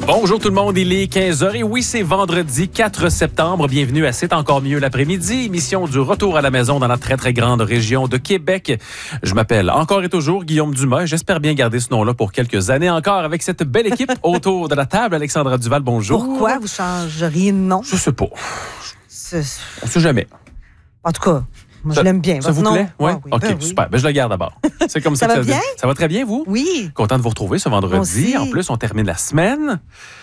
Bonjour tout le monde, il est 15h et oui, c'est vendredi 4 septembre. Bienvenue à C'est encore mieux l'après-midi, émission du retour à la maison dans la très très grande région de Québec. Je m'appelle encore et toujours Guillaume Dumas et j'espère bien garder ce nom-là pour quelques années encore avec cette belle équipe autour de la table. Alexandra Duval, bonjour. Pourquoi vous changeriez de nom? Je sais pas. On sait jamais. En tout cas, moi, je l'aime bien. Ça vous plaît? Oui. Oui? OK, super. Ben, je le garde d'abord. C'est comme ça Ça que va bien? Ça va très bien, vous? Oui. Content de vous retrouver ce vendredi. Aussi. En plus, on termine la semaine.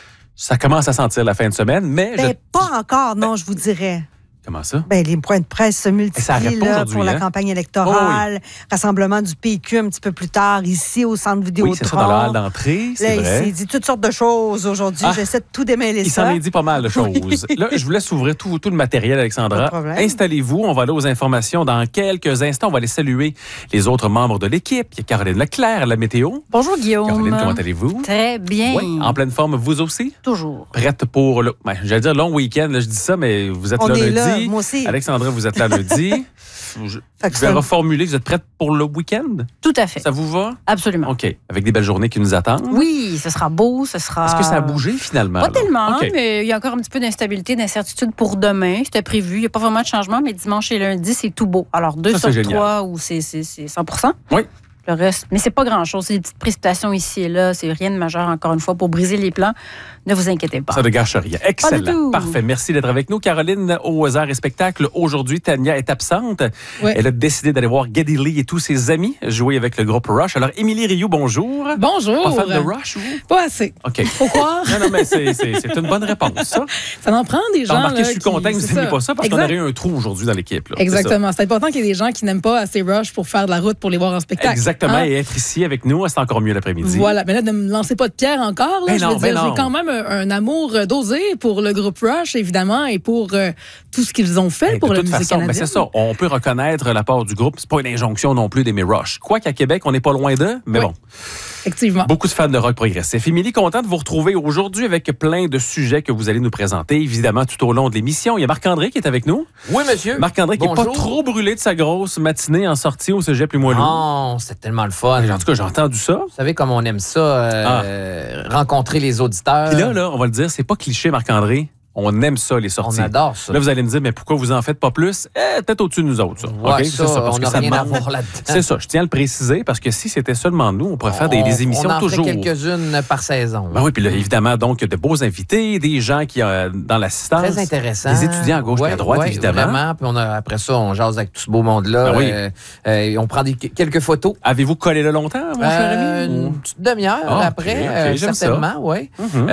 Ça commence à sentir la fin de semaine, mais... Pas encore, non, je vous dirais. Comment ça? Les points de presse se multiplient ça arrête pas aujourd'hui, pour la hein? campagne électorale. Rassemblement du PQ un petit peu plus tard, ici au centre Vidéotron. Oui, c'est ça, dans la halle d'entrée, c'est vrai. Il s'est dit toutes sortes de choses aujourd'hui. J'essaie de tout démêler Il ça. s'en est dit pas mal de choses. Là, je vous laisse ouvrir tout le matériel, Alexandra. Pas de problème. Installez-vous, on va aller aux informations dans quelques instants. On va aller saluer les autres membres de l'équipe. Il y a Caroline Leclerc à la météo. Bonjour Guillaume. Caroline, comment allez-vous? Très bien. Oui, en pleine forme, vous aussi? Toujours. Prête pour le... j'allais dire long week-end, là, je dis ça, mais vous êtes On là est lundi. là, moi aussi. Alexandra, vous êtes là lundi. Je vais reformuler, vous êtes prête pour le week-end? Tout à fait. Ça vous va? Absolument. OK. Avec des belles journées qui nous attendent? Oui, ce sera beau, ce sera... Est-ce que ça a bougé finalement? Pas là? tellement, OK. mais il y a encore un petit peu d'instabilité, d'incertitude pour demain. C'était prévu. Il n'y a pas vraiment de changement, mais dimanche et lundi, c'est tout beau. Alors, 2 Ça, c'est sur 3 où c'est 100%. Oui. Le reste, mais c'est pas grand-chose. C'est des petites précipitations ici et là. C'est rien de majeur, encore une fois, pour briser les plans. Ne vous inquiétez pas. Ça ne gâche rien. Pas du Excellent. tout. Parfait. Merci d'être avec nous. Caroline, aux arts et spectacles. Aujourd'hui, Tania est absente. Oui. Elle a décidé d'aller voir Geddy Lee et tous ses amis jouer avec le groupe Rush. Alors, Émilie Rioux, bonjour. Bonjour. Pas fan de Rush, vous? Pas assez. OK. Faut croire. Non, mais c'est une bonne réponse, ça. Ça en prend des gens. Remarquez, là, je suis content que vous c'est n'aimiez pas ça parce qu'on Exact. aurait eu un trou aujourd'hui dans l'équipe. Là. Exactement. C'est important qu'il y ait des gens qui n'aiment pas assez Rush pour faire de la route pour les voir en C'est ça. spectacle. Exactement. Hein? Et être ici avec nous, c'est encore mieux l'après-midi. Voilà. Mais là, ne me lancez pas de pierre encore. Là, Ben je non, veux dire, ben non. j'ai quand même un amour dosé pour le groupe Rush, évidemment, et pour tout ce qu'ils ont fait pour de la toute musique façon, canadienne. c'est ça. On peut reconnaître l'apport du groupe. C'est pas une injonction non plus d'aimer Rush. Quoi qu'à Québec, on n'est pas loin d'eux, mais Oui. bon. Effectivement. Beaucoup de fans de rock progressif. Émilie, content de vous retrouver aujourd'hui avec plein de sujets que vous allez nous présenter, évidemment, tout au long de l'émission. Il y a Marc-André qui est avec nous. Oui, monsieur. Marc-André qui n'est pas Bonjour. trop brûlé de sa grosse matinée en sortie au Cégep Limoilou. Non, c'était tellement le fun. En tout cas, j'ai entendu ça. Vous savez comme on aime ça, rencontrer les auditeurs. Puis là, on va le dire, c'est pas cliché, Marc-André. On aime ça, les sorties. On adore ça. Là, vous allez me dire, mais pourquoi vous en faites pas plus? Peut-être au-dessus de nous autres, ça. Ouais, OK? ça, C'est parce on que n'a ça rien à demande- voir là-dedans. C'est ça, je tiens à le préciser, parce que si c'était seulement nous, on pourrait faire des émissions on en toujours. fait quelques-unes par saison. Ben oui, puis là, évidemment, donc, de beaux invités, des gens qui dans l'assistance. Très intéressant. Des étudiants à gauche et à droite, évidemment. Vraiment. Puis après ça, on jase avec tout ce beau monde-là. Ben oui. Et on prend quelques photos. Avez-vous collé là longtemps, mon cher ami? Une petite demi-heure Ah, après, ok, j'aime certainement, oui.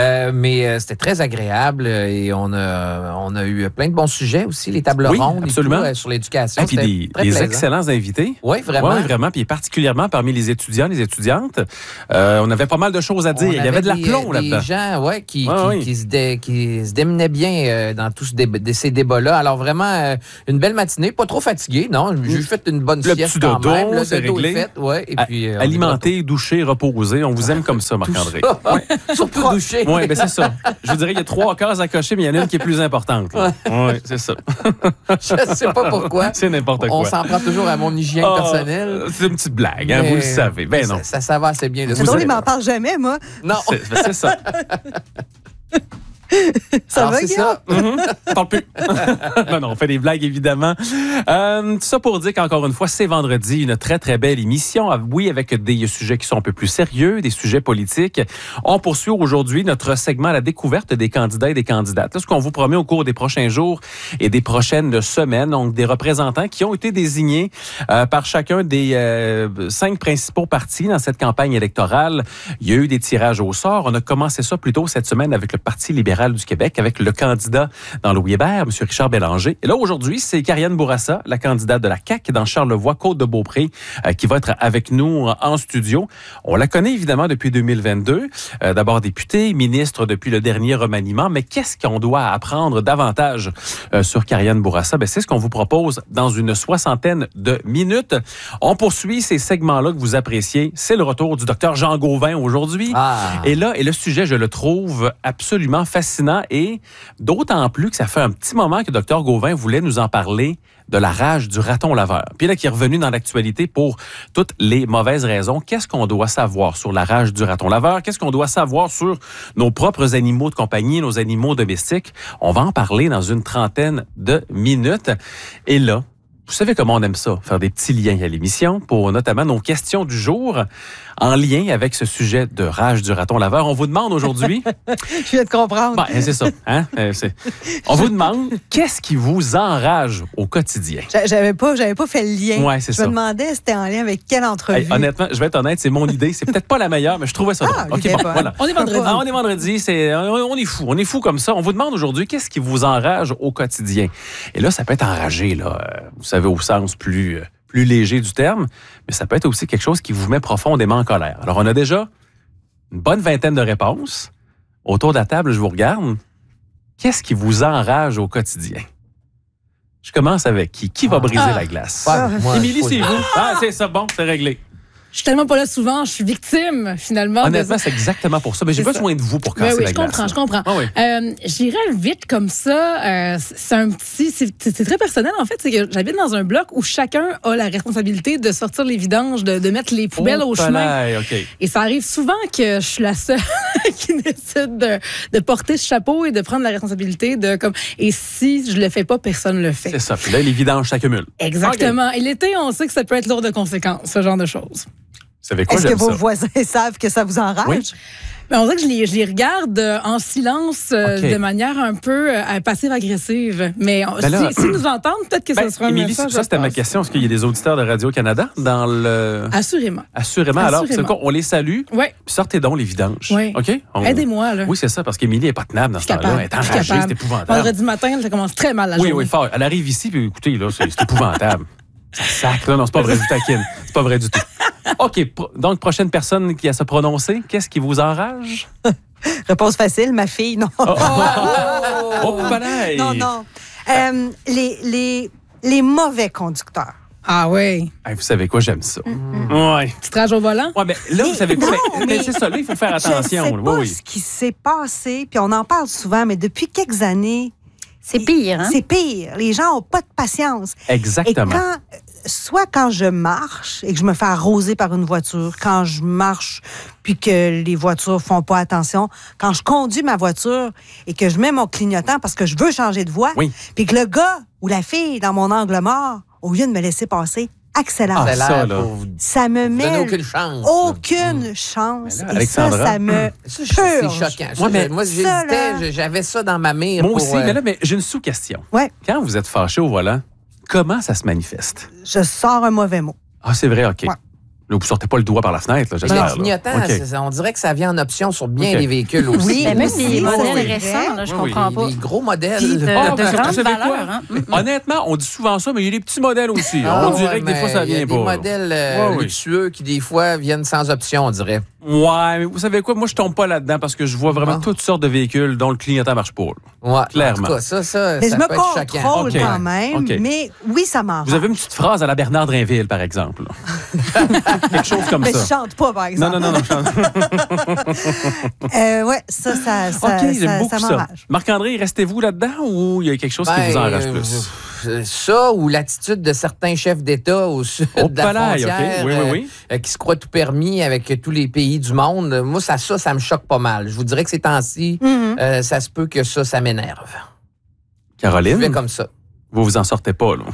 Mais c'était très agréable et on a eu plein de bons sujets aussi, les tables Oui, rondes absolument. et tout, sur l'éducation. Et puis C'était très des plaisant. excellents invités. Oui, vraiment. Oui, vraiment. Puis particulièrement parmi les étudiants, les étudiantes, on avait pas mal de choses à dire. Il y avait de l'aplomb là-dedans. Des gens qui Oui. se démenaient bien dans tous ces débats-là. Alors vraiment, une belle matinée, pas trop fatigué, non. J'ai fait une bonne Le sieste petit quand dodo, même. Le c'est dodo réglé. est fait, ouais. Et puis, on est Alimenté, douché, reposé. On vous aime comme ça, Marc-André. de retour. Surtout douché. Oui, ben c'est ça. Je vous dirais qu'il y a 3 cases à cocher, mais il y en a une qui est plus importante. Oui, c'est ça. Je sais pas pourquoi. C'est n'importe quoi. On s'en prend toujours à mon hygiène Ah, personnelle. C'est une petite blague, hein, Mais vous le savez. Ben non. Ça va assez bien. C'est drôle, il m'en parle jamais, moi. Non. C'est ça. Ça Alors, va, c'est Guillaume? ça. Parle plus. Non, on fait des blagues, évidemment. Tout ça pour dire qu'encore une fois, c'est vendredi, une très, très belle émission. Oui, avec des sujets qui sont un peu plus sérieux, des sujets politiques. On poursuit aujourd'hui notre segment à la découverte des candidats et des candidates. Là, ce qu'on vous promet au cours des prochains jours et des prochaines semaines, donc des représentants qui ont été désignés par chacun des 5 principaux partis dans cette campagne électorale. Il y a eu des tirages au sort. On a commencé ça plus tôt cette semaine avec le Parti libéral du Québec, avec le candidat dans Louis Hébert, M. Richard Bélanger. Et là, aujourd'hui, c'est Karianne Bourassa, la candidate de la CAQ dans Charlevoix, Côte-de-Beaupré, qui va être avec nous en studio. On la connaît évidemment depuis 2022. D'abord députée, ministre depuis le dernier remaniement. Mais qu'est-ce qu'on doit apprendre davantage sur Karianne Bourassa? Ben, c'est ce qu'on vous propose dans une 60aine de minutes. On poursuit ces segments-là que vous appréciez. C'est le retour du docteur Jean Gauvin aujourd'hui. Ah. Et là, le sujet, je le trouve absolument fascinant. fascinant et d'autant plus que ça fait un petit moment que Dr Gauvin voulait nous en parler de la rage du raton laveur. Puis là, qui est revenu dans l'actualité pour toutes les mauvaises raisons. Qu'est-ce qu'on doit savoir sur la rage du raton laveur? Qu'est-ce qu'on doit savoir sur nos propres animaux de compagnie, nos animaux domestiques? On va en parler dans une trentaine de minutes. Et là, vous savez comment on aime ça, faire des petits liens à l'émission pour notamment nos questions du jour en lien avec ce sujet de rage du raton laveur. On vous demande aujourd'hui... Je viens de comprendre. Ben, c'est ça. Hein? On vous demande qu'est-ce qui vous enrage au quotidien? J'avais pas fait le lien. Ouais, c'est ça. Je me demandais c'était en lien avec quelle entrevue. Hey, honnêtement, je vais être honnête, c'est mon idée. C'est peut-être pas la meilleure, mais je trouvais ça drôle. OK, bon, voilà. On est vendredi. On est vendredi, on est fou. On est fou comme ça. On vous demande aujourd'hui qu'est-ce qui vous enrage au quotidien. Et là, ça peut être enragé, là, vous savez, au sens plus léger du terme, mais ça peut être aussi quelque chose qui vous met profondément en colère. Alors, on a déjà une bonne vingtaine de réponses. Autour de la table, je vous regarde. Qu'est-ce qui vous enrage au quotidien? Je commence avec qui? Qui va briser la glace? Moi, Émilie, faut c'est le vous. Ah, c'est ça, bon, c'est réglé. Je suis tellement pas là souvent, je suis victime, finalement. Honnêtement, c'est exactement pour ça. Mais j'ai C'est besoin de vous pour casser oui, la glace. je comprends. Ah oui. J'irais vite comme ça. C'est très personnel, en fait. C'est que j'habite dans un bloc où chacun a la responsabilité de sortir les vidanges, de mettre les poubelles au chemin. Okay. Et ça arrive souvent que je suis la seule qui décide de porter ce chapeau et de prendre la responsabilité de comme. Et si je le fais pas, personne ne le fait. C'est ça. Puis là, les vidanges s'accumulent. Exactement. Okay. Et l'été, on sait que ça peut être lourd de conséquences, ce genre de choses. Vous savez quoi, Est-ce que vos ça. voisins savent que ça vous enrage? Oui. Mais on dirait que je les regarde en silence de manière un peu passive-agressive. Mais s'ils nous entendent, peut-être que ça sera un Émilie, message. ça, c'était ma question. Est-ce qu'il y a des auditeurs de Radio-Canada dans le... Assurément. Assurément. Alors, c'est quoi? On les salue. Oui. Puis sortez donc les vidanges. Oui. OK? Aidez-moi, là. Oui, c'est ça, parce qu'Émilie n'est pas tenable dans ce temps-là. Elle est enragée, c'est épouvantable. Vendredi matin, ça commence très mal la journée. Oui, fort. Elle arrive ici, puis écoutez, là, c'est épouvantable. Ça sacre. Non, c'est pas vrai du taquine. C'est pas vrai du tout. OK. Donc, prochaine personne qui a se prononcer, qu'est-ce qui vous enrage? Réponse facile, ma fille, non. Pareil. Non. Les mauvais conducteurs. Ah oui. Hey, vous savez quoi, j'aime ça. Ouais. Petite rage au volant? Ouais, mais là, vous savez quoi? Non, mais c'est ça, là, il faut faire attention. Je sais pas ce qui s'est passé, puis on en parle souvent, mais depuis quelques années... C'est pire, hein? C'est pire. Les gens n'ont pas de patience. Exactement. Et quand je marche et que je me fais arroser par une voiture, quand je marche puis que les voitures font pas attention, quand je conduis ma voiture et que je mets mon clignotant parce que je veux changer de voie, puis que le gars ou la fille dans mon angle mort, au lieu de me laisser passer, accélère. Ça me met aucune chance. Aucune chance. Là, et Alexandra, ça me c'est purge. choquant. Moi, j'avais ça dans ma mire. Moi aussi, mais j'ai une sous-question. Ouais. Quand vous êtes fâché au volant, comment ça se manifeste? Je sors un mauvais mot. Ah, c'est vrai, OK. Ouais. Là, vous sortez pas le doigt par la fenêtre, là, j'espère. Le clignotant, on dirait que ça vient en option sur bien les véhicules aussi. Oui, Mais même aussi, les ça, modèles c'est récents, là, je comprends pas. Les gros modèles. Puis de vous grande savez quoi? valeur, hein? Honnêtement, on dit souvent ça, mais il y a des petits modèles aussi. On dirait que des fois, ça vient pas. Il y a des modèles luxueux qui, des fois, viennent sans option, on dirait. Ouais, mais vous savez quoi? Moi, je tombe pas là-dedans parce que je vois vraiment toutes sortes de véhicules dont le clignotant marche pas. Ouais, clairement. En tout cas, ça Mais je peut me être choquant. contrôle quand même, OK. mais oui, ça m'enrage. Vous avez une petite phrase à la Bernard Drinville, par exemple. Quelque chose comme Mais ça. je chante pas, par exemple. Non, je chante. Ouais, ça OK, j'aime beaucoup ça. m'enrage. Marc-André, restez-vous là-dedans ou il y a quelque chose qui vous enrage plus? Ça ou l'attitude de certains chefs d'État au sud de la frontière qui se croient tout permis avec tous les pays du monde. Moi, ça me choque pas mal. Je vous dirais que ces temps-ci, ça se peut que ça m'énerve. Caroline, Je fais comme ça. vous en sortez pas, là.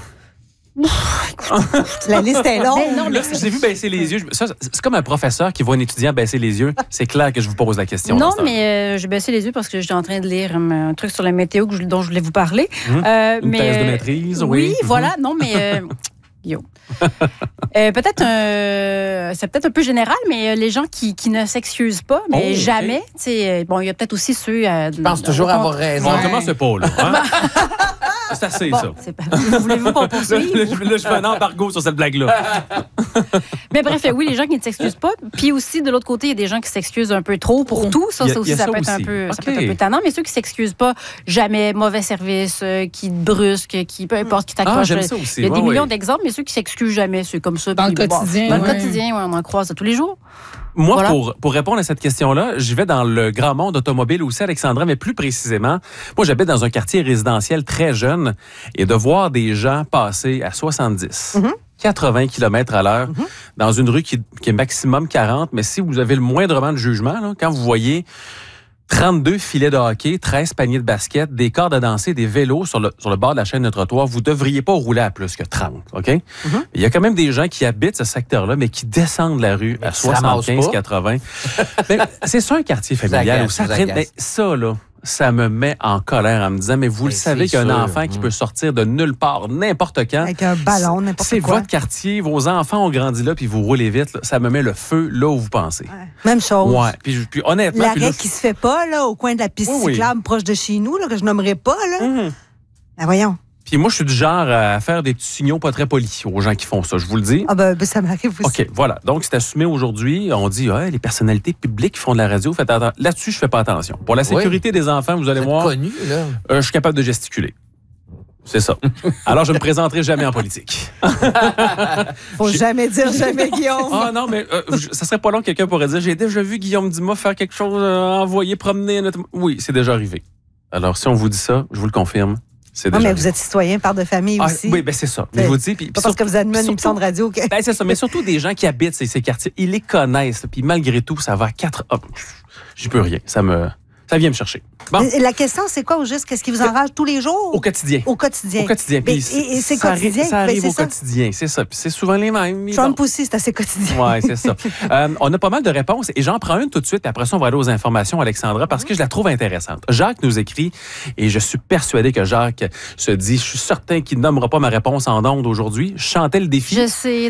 La liste est longue. non, Là, je vous ai vu baisser les yeux. Ça, c'est comme un professeur qui voit un étudiant baisser les yeux. C'est clair que je vous pose la question. Non, mais j'ai baissé les yeux parce que j'étais en train de lire un truc sur la météo dont je voulais vous parler. Une thèse de maîtrise, oui. Voilà. Non, mais... peut-être c'est peut-être un peu général, mais les gens qui ne s'excusent pas, mais jamais. Bon, il y a peut-être aussi ceux... Je pense toujours avoir raison. On commence pas, là. Hein? C'est assez, ça. Voulez-vous qu'on poursuive? Là, je fais un embargo sur cette blague-là. Mais bref, oui, les gens qui ne s'excusent pas. Puis aussi, de l'autre côté, il y a des gens qui s'excusent un peu trop pour tout. Ça peut être un peu tannant. Mais ceux qui ne s'excusent pas, jamais, mauvais service, qui te brusquent, qui peu importe, qui t'accrochent. J'aime ça aussi. Il y a des millions d'exemples, mais ceux qui s'excusent jamais, c'est comme ça. Dans le quotidien. Dans le quotidien, on en croise tous les jours. Moi, pour répondre à cette question-là, je vais dans le grand monde automobile aussi, Alexandra, mais plus précisément, moi, j'habite dans un quartier résidentiel très jeune et de voir des gens passer à 70, 80 km à l'heure dans une rue qui est maximum 40, mais si vous avez le moindrement de jugement, là, quand vous voyez 32 filets de hockey, 13 paniers de basket, des cordes à danser, des vélos sur le bord de la chaîne de trottoir, vous ne devriez pas rouler à plus que 30, OK? Il y a quand même des gens qui habitent ce secteur-là, mais qui descendent la rue à 75, 80. C'est ça un quartier familial où ça traîne. Mais ça, là, ça me met en colère en me disant, mais vous le savez qu'il y a un enfant qui peut sortir de nulle part, n'importe quand. Avec un ballon, n'importe quoi. C'est votre quartier, vos enfants ont grandi là, puis vous roulez vite. Là, ça me met le feu là où vous pensez. Ouais. Même chose. Ouais. Puis honnêtement... L'arrêt qui se fait pas, là, au coin de la piste cyclable proche de chez nous, là, que je nommerai pas, là. Ben voyons. Puis moi, je suis du genre à faire des petits signaux pas très polis aux gens qui font ça, je vous le dis. Ah ben ça m'arrive aussi. OK, voilà. Donc, c'est assumé aujourd'hui. On dit, les personnalités publiques qui font de la radio, faites attention. Là-dessus, je fais pas attention. Pour la sécurité des enfants, vous allez voir, connu, là. Je suis capable de gesticuler. C'est ça. Alors, je me présenterai jamais en politique. Faut jamais dire jamais, Guillaume. Ah non, mais ça serait pas long que quelqu'un pourrait dire, j'ai déjà vu Guillaume Dumas faire quelque chose, envoyer promener notre... Oui, c'est déjà arrivé. Alors, si on vous dit ça, je vous le confirme. Non, mais vous êtes citoyen, père de famille aussi. Oui, ben c'est ça. Mais je vous dis, pas parce que vous animez une émission de radio. Okay. Ben c'est ça, mais surtout des gens qui habitent ces quartiers, ils les connaissent. Puis malgré tout, ça va à 4... Oh, j'y peux rien. Ça vient me chercher. Bon. La question, c'est quoi au juste? Qu'est-ce qui vous enrage tous les jours? Au quotidien. Au quotidien. Au quotidien. Et c'est quotidien. Ça arrive au quotidien, c'est ça. Puis c'est souvent les mêmes. Trump aussi, c'est assez quotidien. Oui, c'est ça. On a pas mal de réponses et j'en prends une tout de suite. Après ça, on va aller aux informations, Alexandra, parce que je la trouve intéressante. Jacques nous écrit et je suis persuadé que Jacques se dit, je suis certain qu'il ne nommera pas ma réponse en ondes aujourd'hui. Je sentais le défi. Je sentais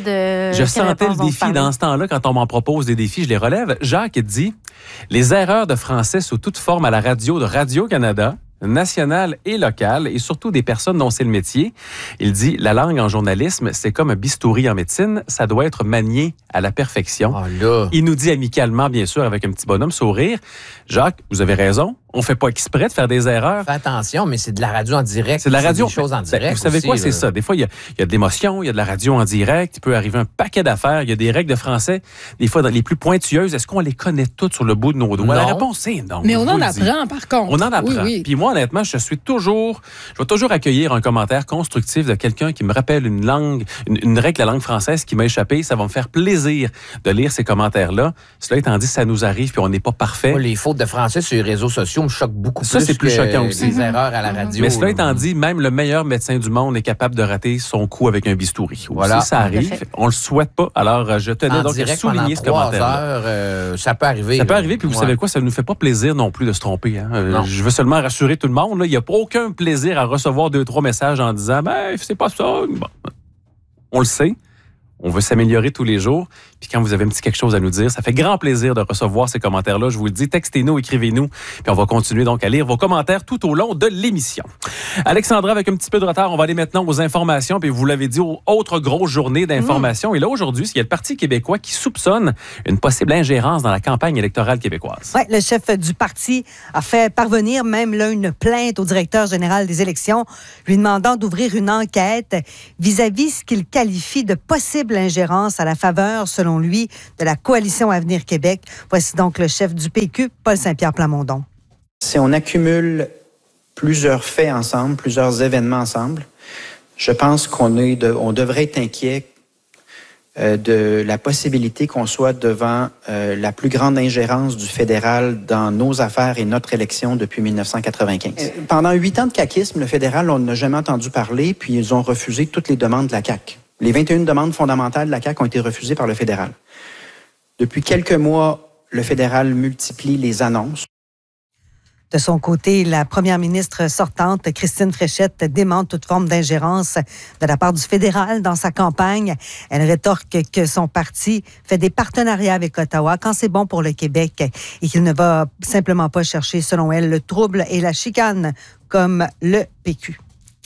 le défi dans ce temps-là. Quand on m'en propose des défis, je les relève. Jacques dit, les erreurs de français sous toute forme à la radio de Radio-Canada, nationale et locale, et surtout des personnes dont c'est le métier. Il dit, la langue en journalisme, c'est comme un bistouri en médecine, ça doit être manié à la perfection. Oh là. Il nous dit amicalement, bien sûr, avec un petit bonhomme sourire, Jacques, vous avez raison, on fait pas exprès de faire des erreurs. Fais attention, mais c'est de la radio en direct. C'est de la radio. Des choses en direct. Vous savez aussi, quoi, c'est ça. Des fois, il y a de l'émotion, il y a de la radio en direct, il peut arriver un paquet d'affaires, il y a des règles de français, des fois les plus pointueuses. Est-ce qu'on les connaît toutes sur le bout de nos doigts? Non. La réponse, c'est non. Mais on en apprend, par contre. On en apprend. Oui. Puis moi, honnêtement, je vais toujours accueillir un commentaire constructif de quelqu'un qui me rappelle une règle de la langue française qui m'a échappé. Ça va me faire plaisir de lire ces commentaires-là. Cela étant dit, ça nous arrive puis on n'est pas parfait. Moi, les fautes de français sur les réseaux sociaux me choquent beaucoup plus. C'est plus choquant aussi. Les erreurs à la radio. Mais cela étant dit, même le meilleur médecin du monde est capable de rater son coup avec un bistouri. Voilà. Ça arrive. On le souhaite pas. Alors, je tenais donc à souligner ce commentaire. Ça peut arriver. Ça peut arriver. Puis vous savez quoi? Ça ne nous fait pas plaisir non plus de se tromper. Hein? Je veux seulement rassurer tout le monde. Il n'y a pas aucun plaisir à recevoir 2-3 messages en disant, c'est pas ça. Bon. On le sait. On veut s'améliorer tous les jours. Puis quand vous avez un petit quelque chose à nous dire, ça fait grand plaisir de recevoir ces commentaires-là. Je vous le dis, textez-nous, écrivez-nous. Puis on va continuer donc à lire vos commentaires tout au long de l'émission. Alexandra, avec un petit peu de retard, on va aller maintenant aux informations. Puis vous l'avez dit, aux autres grosses journées d'informations. Et là, aujourd'hui, il y a le Parti québécois qui soupçonne une possible ingérence dans la campagne électorale québécoise. Oui, le chef du parti a fait parvenir même là une plainte au directeur général des élections, lui demandant d'ouvrir une enquête vis-à-vis ce qu'il qualifie de possible ingérence à la faveur, selon lui, de la coalition Avenir Québec. Voici donc le chef du PQ, Paul Saint-Pierre Plamondon. Si on accumule plusieurs faits ensemble, plusieurs événements ensemble, je pense qu'on devrait être inquiet de la possibilité qu'on soit devant la plus grande ingérence du fédéral dans nos affaires et notre élection depuis 1995. Pendant 8 ans de caquisme, le fédéral, on n'a jamais entendu parler, puis ils ont refusé toutes les demandes de la CAQ. Les 21 demandes fondamentales de la CAQ ont été refusées par le fédéral. Depuis quelques mois, le fédéral multiplie les annonces. De son côté, la première ministre sortante, Christine Fréchette, démente toute forme d'ingérence de la part du fédéral dans sa campagne. Elle rétorque que son parti fait des partenariats avec Ottawa quand c'est bon pour le Québec et qu'il ne va simplement pas chercher, selon elle, le trouble et la chicane comme le PQ.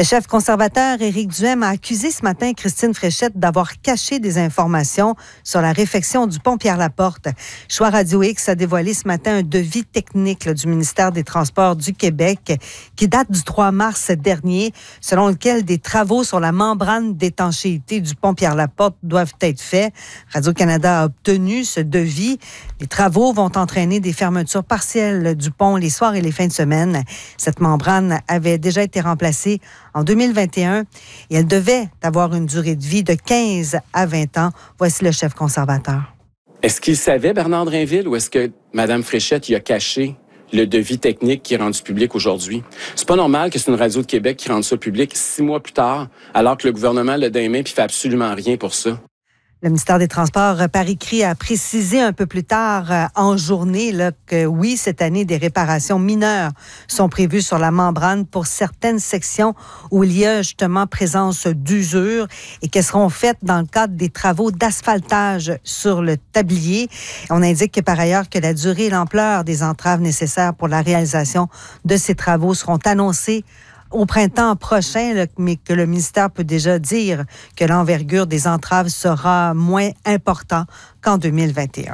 Le chef conservateur Éric Duhaime a accusé ce matin Christine Fréchette d'avoir caché des informations sur la réfection du pont Pierre-Laporte. Choix Radio X a dévoilé ce matin un devis technique du ministère des Transports du Québec qui date du 3 mars dernier, selon lequel des travaux sur la membrane d'étanchéité du pont Pierre-Laporte doivent être faits. Radio-Canada a obtenu ce devis. Les travaux vont entraîner des fermetures partielles du pont les soirs et les fins de semaine. Cette membrane avait déjà été remplacée en 2021 et elle devait avoir une durée de vie de 15 à 20 ans. Voici le chef conservateur. Est-ce qu'il savait, Bernard Drainville, ou est-ce que Mme Fréchette y a caché le devis technique qui est rendu public aujourd'hui? C'est pas normal que c'est une radio de Québec qui rende ça public 6 mois plus tard, alors que le gouvernement l'a dans les mains puis fait absolument rien pour ça. Le ministère des Transports, par écrit, a précisé un peu plus tard en journée là, que oui, cette année, des réparations mineures sont prévues sur la membrane pour certaines sections où il y a justement présence d'usure et qu'elles seront faites dans le cadre des travaux d'asphaltage sur le tablier. On indique que par ailleurs que la durée et l'ampleur des entraves nécessaires pour la réalisation de ces travaux seront annoncées au printemps prochain, là, mais que le ministère peut déjà dire que l'envergure des entraves sera moins importante qu'en 2021.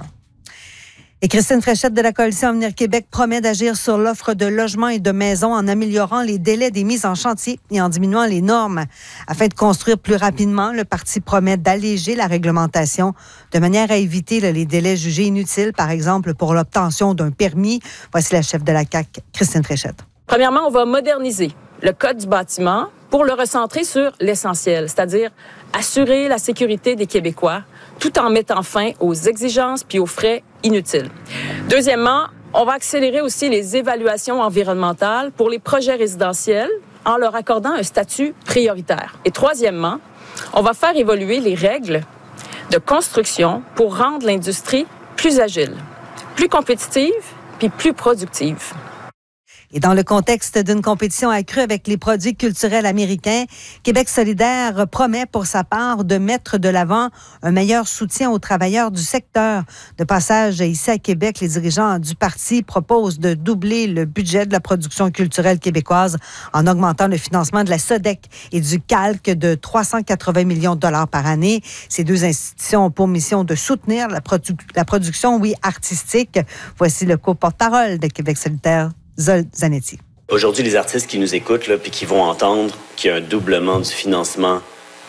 Et Christine Fréchette de la Coalition Avenir Québec promet d'agir sur l'offre de logements et de maisons en améliorant les délais des mises en chantier et en diminuant les normes. Afin de construire plus rapidement, le parti promet d'alléger la réglementation de manière à éviter les délais jugés inutiles, par exemple pour l'obtention d'un permis. Voici la chef de la CAQ, Christine Fréchette. Premièrement, on va moderniser le code du bâtiment pour le recentrer sur l'essentiel, c'est-à-dire assurer la sécurité des Québécois tout en mettant fin aux exigences puis aux frais inutiles. Deuxièmement, on va accélérer aussi les évaluations environnementales pour les projets résidentiels en leur accordant un statut prioritaire. Et troisièmement, on va faire évoluer les règles de construction pour rendre l'industrie plus agile, plus compétitive puis plus productive. Et dans le contexte d'une compétition accrue avec les produits culturels américains, Québec solidaire promet pour sa part de mettre de l'avant un meilleur soutien aux travailleurs du secteur. De passage ici à Québec, les dirigeants du parti proposent de doubler le budget de la production culturelle québécoise en augmentant le financement de la SODEC et du CALC de 380 millions de dollars par année. Ces deux institutions ont pour mission de soutenir la production, artistique. Voici le co-porte-parole de Québec solidaire, Zol Zanetti. Aujourd'hui, les artistes qui nous écoutent là, puis qui vont entendre qu'il y a un doublement du financement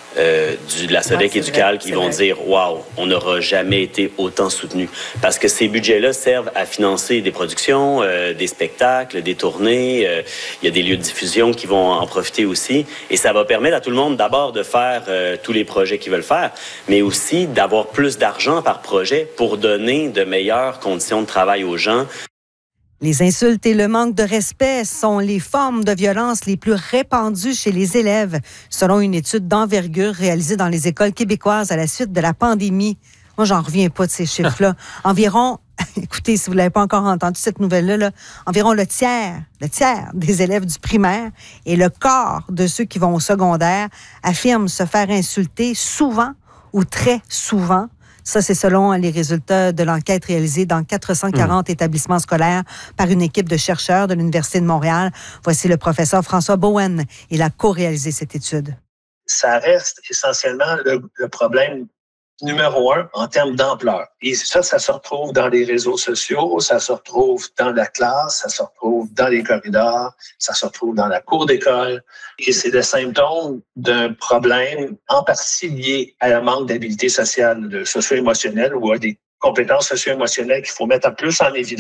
de la SODEC et du CALC, ils vont dire « Wow, on n'aura jamais été autant soutenu ». Parce que ces budgets-là servent à financer des productions, des spectacles, des tournées. Il y a des lieux de diffusion qui vont en profiter aussi. Et ça va permettre à tout le monde d'abord de faire tous les projets qu'ils veulent faire, mais aussi d'avoir plus d'argent par projet pour donner de meilleures conditions de travail aux gens. Les insultes et le manque de respect sont les formes de violence les plus répandues chez les élèves, selon une étude d'envergure réalisée dans les écoles québécoises à la suite de la pandémie. Moi, j'en reviens pas de ces chiffres-là. Environ, écoutez, si vous l'avez pas encore entendu, cette nouvelle-là, environ le tiers des élèves du primaire et le quart de ceux qui vont au secondaire affirment se faire insulter souvent ou très souvent. Ça, c'est selon les résultats de l'enquête réalisée dans 440 établissements scolaires par une équipe de chercheurs de l'Université de Montréal. Voici le professeur François Bowen. Il a co-réalisé cette étude. Ça reste essentiellement le problème numéro 1 en termes d'ampleur. Et ça se retrouve dans les réseaux sociaux, ça se retrouve dans la classe, ça se retrouve dans les corridors, ça se retrouve dans la cour d'école. Et c'est le symptôme d'un problème en partie lié à un manque d'habilité sociale, socio-émotionnelle ou à des compétences socio-émotionnelles qu'il faut mettre plus en évidence.